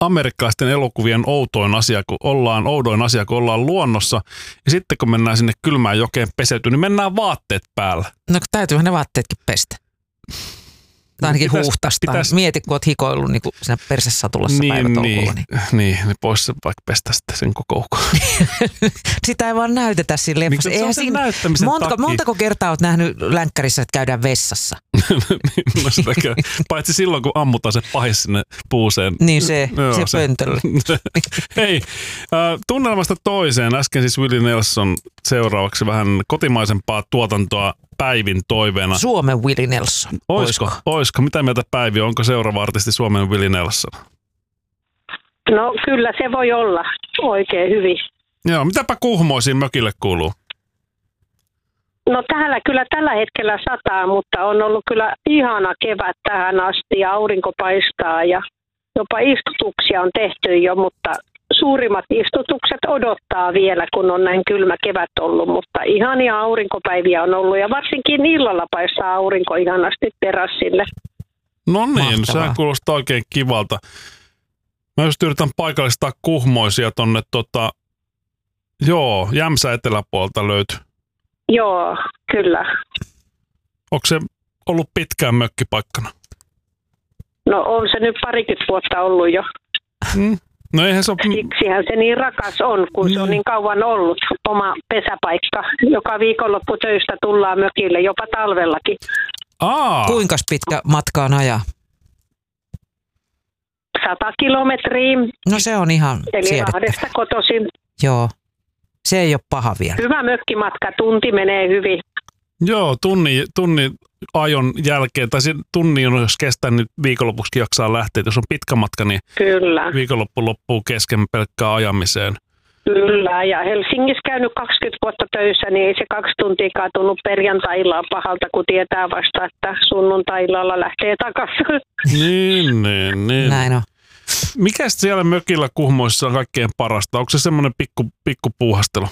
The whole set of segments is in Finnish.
amerikkalaisten elokuvien oudoin asia, kun ollaan luonnossa. Ja sitten kun mennään sinne kylmään jokeen peseytyyn, niin mennään vaatteet päällä. No täytyyhän ne vaatteetkin pestä. Tai ainakin huuhtastaa. Mieti, kun oot hikoillut niin siinä persesatulassa päivätolkulla. Niin pois se vaikka pestä sitten sen koko ukon. Sitä ei vaan näytetä siinä leffassa. Eihän siinä montako kertaa oot nähnyt länkkärissä, että käydään vessassa? Paitsi silloin, kun ammutaan se pahis sinne puuseen. Niin se pöntöllä. Hei, tunnelmasta toiseen. Äsken siis Willie Nelson, seuraavaksi vähän kotimaisempaa tuotantoa Päivin toiveena. Suomen Willie Nelson. Oisko? Mitä mieltä Päivi? Onko seuraava artisti Suomen Willie Nelson? No kyllä se voi olla oikein hyvin. Joo, mitäpä Kuhmoisiin mökille kuuluu? No täällä kyllä tällä hetkellä sataa, mutta on ollut kyllä ihana kevät tähän asti ja aurinko paistaa ja jopa istutuksia on tehty jo, mutta suurimmat istutukset odottaa vielä, kun on näin kylmä kevät ollut, mutta ihania aurinkopäiviä on ollut ja varsinkin illalla paistaa aurinko ihanasti terassille. No niin, Mahtavaa. sehän kuulostaa oikein kivalta. Mä just yritän paikallistaa Kuhmoisia tonne Jämsä eteläpuolta löytyy. Joo, kyllä. Onko se ollut pitkään mökkipaikkana? No on se nyt parikymmentä vuotta ollut jo. No eihän se ole... Siksihän se niin rakas on, kun se on niin kauan ollut oma pesäpaikka. Joka viikonloppu töistä tullaan mökille, jopa talvellakin. Kuinka pitkä matka on ajaa? 100 kilometriä. No se on ihan eli siedettävä. Lahdesta kotoisin. Joo, se ei ole paha vielä. Hyvä mökkimatka, tunti menee hyvin. Joo, tunnin ajon jälkeen, tai se tunnin on, jos kestää, niin viikonlopuksi jaksaa lähteä. Jos on pitkä matka, niin Kyllä. Viikonloppu loppuu kesken pelkkään ajamiseen. Kyllä, ja Helsingissä käynyt 20 vuotta töissä, niin ei se 2 tuntia tunnu perjantai-illalla pahalta, kun tietää vasta, että sunnuntai-illalla lähtee takaisin. Niin. Näin on. Mikä siellä mökillä Kuhmoissa on kaikkein parasta? Onko se semmoinen pikku puuhastelu?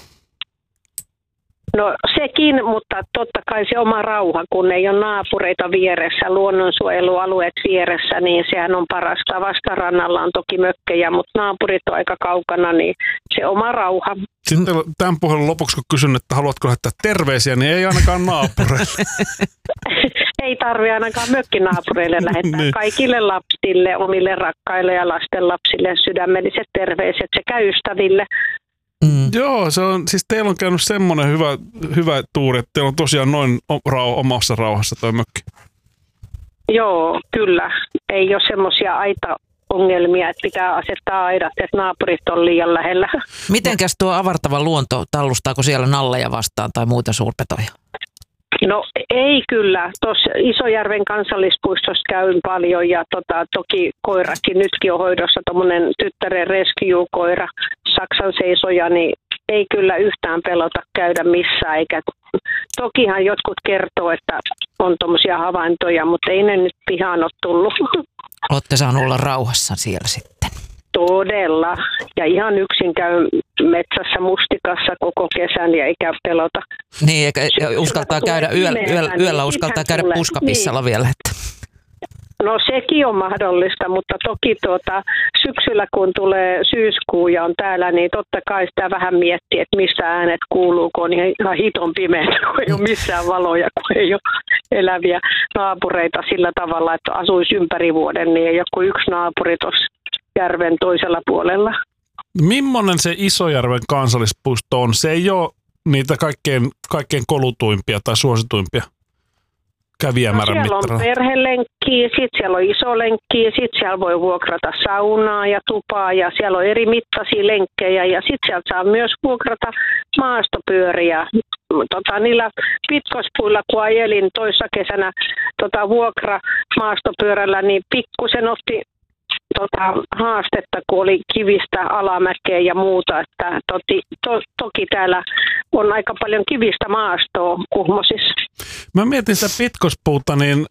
No sekin, mutta totta kai se oma rauha, kun ei ole naapureita vieressä, luonnonsuojelualueet vieressä, niin sehän on parasta. Vastarannalla on toki mökkejä, mutta naapurit on aika kaukana, niin se oma rauha. Sitten tämän puhelun lopuksi, kun kysyn, että haluatko lähettää terveisiä, niin ei ainakaan naapureille. Ei tarvitse ainakaan mökkinaapureille lähettää. Niin. Kaikille lapsille, omille rakkaille ja lasten lapsille sydämelliset terveiset sekä ystäville. Joo, se on, siis teillä on käynyt semmoinen hyvä tuuri, että teillä on tosiaan noin omassa rauhassa toi mökki. Joo, kyllä. Ei ole semmoisia aita-ongelmia, että pitää asettaa aidat, että naapurit on liian lähellä. Mitenkäs tuo avartava luonto, tallustaako siellä nalleja vastaan tai muita suurpetoja? No ei kyllä. Tuossa Isojärven kansallispuistossa käyn paljon ja toki koirakin nytkin on hoidossa tuommoinen tyttären rescue-koira, Saksan seisoja, niin ei kyllä yhtään pelota käydä missään. Eikä, tokihan jotkut kertoo, että on tuommoisia havaintoja, mutta ei ne nyt pihaan ole tullut. Olette saanut olla rauhassa siellä sitten. Todella. Ja ihan yksin käy metsässä mustikassa koko kesän ja eikä pelota. Niin, eikä uskaltaa käydä yöllä uskaltaa käydä puskapissalla vielä. Että. No sekin on mahdollista, mutta toki syksyllä kun tulee syyskuu ja on täällä, niin totta kai sitä vähän miettii, että missä äänet kuuluu, kun on ihan hiton pimeä, kun ei ole missään valoja, kun ei ole eläviä naapureita sillä tavalla, että asuisi ympäri vuoden, niin ei ole kuin yksi naapuri tuossa järven toisella puolella. Millainen se Isojärven kansallispuisto on? Se ei ole niitä kaikkein kolutuimpia tai suosituimpia kävijämäärän siellä on mittareita. perhelenkkiä, sitten siellä on isolenkkiä, sitten siellä voi vuokrata saunaa ja tupaa ja siellä on eri mittaisia lenkkejä ja sitten sieltä saa myös vuokrata maastopyöriä. Niillä pitkospuilla, kun ajelin toissa kesänä vuokra maastopyörällä, niin pikkusen otti haastetta, kun oli kivistä alamäkeä ja muuta, että toki täällä on aika paljon kivistä maastoa Kuhmosissa. Mä mietin sitä pitkospuuta, niin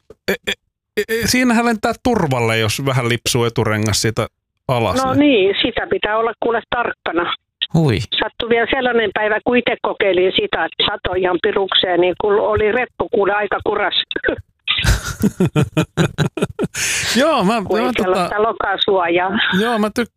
siinähän lentää turvalle, jos vähän lipsuu eturengas siitä alas. No niin, sitä pitää olla kuule tarkkana. Hui. Sattui vielä sellainen päivä, kun itse kokeilin sitä, että satoi ihan pirukseen, niin kun oli reppu kuule aika kuras. Joo, kun ei siellä sitä lokasuojaa. Joo, mä